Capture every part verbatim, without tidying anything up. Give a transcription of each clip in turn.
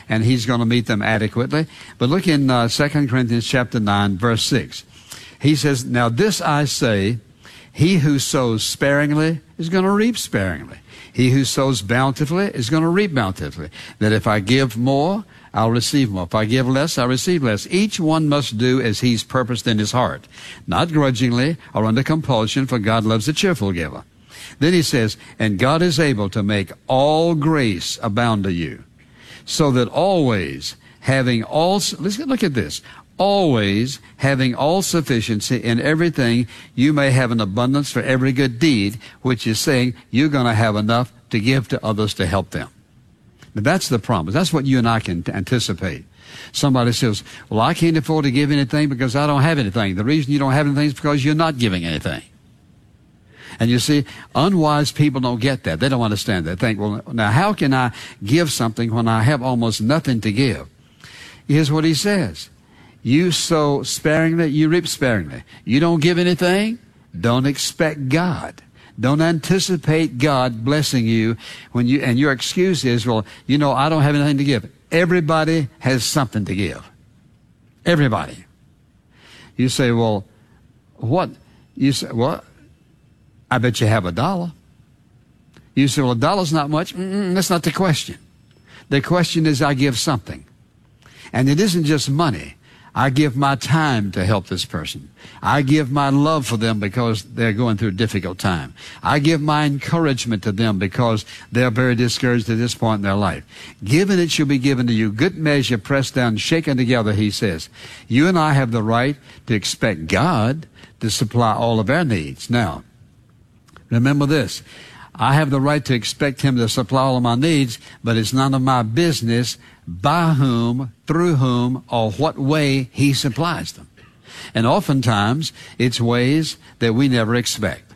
and he's going to meet them adequately. But look in uh, Second Corinthians chapter nine, verse six. He says, now this I say, he who sows sparingly is going to reap sparingly. He who sows bountifully is going to reap bountifully. That if I give more, I'll receive more. If I give less, I'll receive less. Each one must do as he's purposed in his heart, not grudgingly or under compulsion, for God loves a cheerful giver. Then he says, and God is able to make all grace abound to you, so that always having all, let's look at this, always having all sufficiency in everything, you may have an abundance for every good deed, which is saying you're going to have enough to give to others to help them. Now, that's the promise. That's what you and I can anticipate. Somebody says, well, I can't afford to give anything because I don't have anything. The reason you don't have anything is because you're not giving anything. And you see, unwise people don't get that. They don't understand that. They think, well, now how can I give something when I have almost nothing to give? Here's what he says. You sow sparingly, you reap sparingly. You don't give anything, don't expect God. Don't anticipate God blessing you when you, and your excuse is, well, you know, I don't have anything to give. Everybody has something to give. Everybody. You say, well, what? You say, well, I bet you have a dollar. You say, well, a dollar's not much. Mm-mm, that's not the question. The question is, I give something. And it isn't just money. I give my time to help this person. I give my love for them because they're going through a difficult time. I give my encouragement to them because they're very discouraged at this point in their life. Given it shall be given to you, good measure, pressed down, shaken together, he says. You and I have the right to expect God to supply all of our needs. Now, remember this. I have the right to expect him to supply all of my needs, but it's none of my business by whom, through whom, or what way he supplies them. And oftentimes, it's ways that we never expect.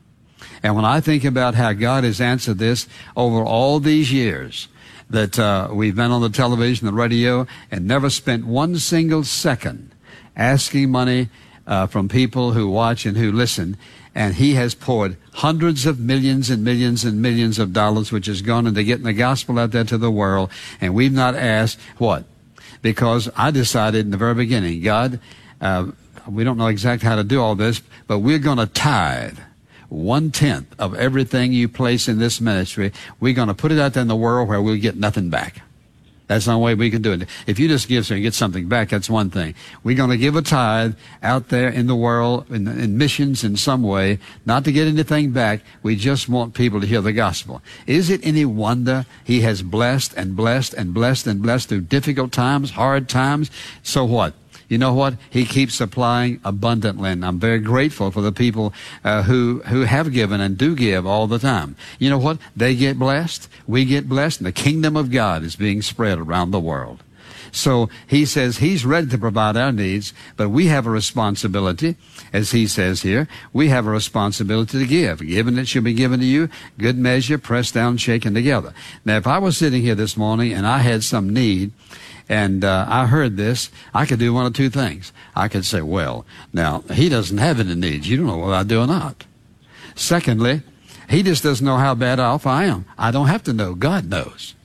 And when I think about how God has answered this over all these years that uh, we've been on the television, the radio, and never spent one single second asking money uh, from people who watch and who listen, and he has poured hundreds of millions and millions and millions of dollars, which has gone into getting the gospel out there to the world. And we've not asked what? Because I decided in the very beginning, God, uh, we don't know exactly how to do all this, but we're going to tithe one-tenth of everything you place in this ministry. We're going to put it out there in the world where we'll get nothing back. That's the only way we can do it. If you just give so you get something back, that's one thing. We're going to give a tithe out there in the world, in, in missions in some way, not to get anything back. We just want people to hear the gospel. Is it any wonder he has blessed and blessed and blessed and blessed through difficult times, hard times? So what? You know what? He keeps supplying abundantly, and I'm very grateful for the people uh, who who have given and do give all the time. You know what? They get blessed, we get blessed, and the kingdom of God is being spread around the world. So he says he's ready to provide our needs, but we have a responsibility, as he says here, we have a responsibility to give. Given it shall be given to you, good measure, pressed down, shaken together. Now, if I was sitting here this morning and I had some need, and uh, I heard this, I could do one of two things. I could say, well, now, he doesn't have any needs. You don't know whether I do or not. Secondly, he just doesn't know how bad off I am. I don't have to know. God knows.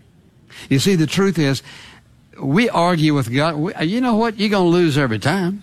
You see, the truth is, we argue with God. We, you know what? You're going to lose every time.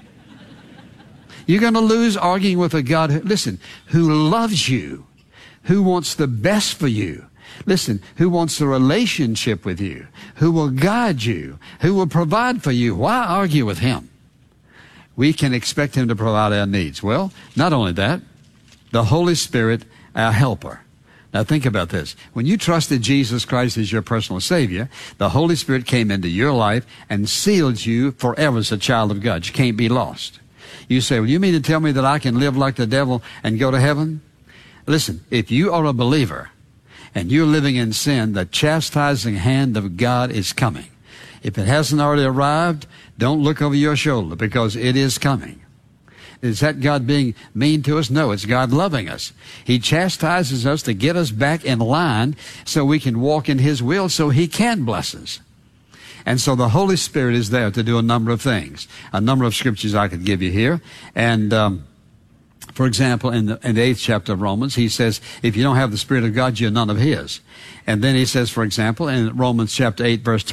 You're going to lose arguing with a God, who, listen, who loves you, who wants the best for you. Listen, who wants a relationship with you, who will guide you, who will provide for you. Why argue with him? We can expect him to provide our needs. Well, not only that, the Holy Spirit, our helper. Now think about this. When you trusted Jesus Christ as your personal Savior, the Holy Spirit came into your life and sealed you forever as a child of God. You can't be lost. You say, well, you mean to tell me that I can live like the devil and go to heaven? Listen, if you are a believer, and you're living in sin, the chastising hand of God is coming. If it hasn't already arrived, don't look over your shoulder, because it is coming. Is that God being mean to us? No, it's God loving us. He chastises us to get us back in line so we can walk in his will so he can bless us. And so the Holy Spirit is there to do a number of things. A number of scriptures I could give you here. And um, For example, in the, in the eighth chapter of Romans, he says, if you don't have the Spirit of God, you're none of his. And then he says, for example, in Romans chapter eight, verse